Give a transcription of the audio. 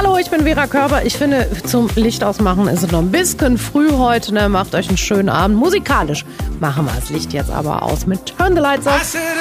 Hallo, ich bin Vera Körber. Ich finde, zum Licht ausmachen ist es noch ein bisschen früh heute. Ne? Macht euch einen schönen Abend. Musikalisch machen wir das Licht jetzt aber aus mit Turn the Lights Off.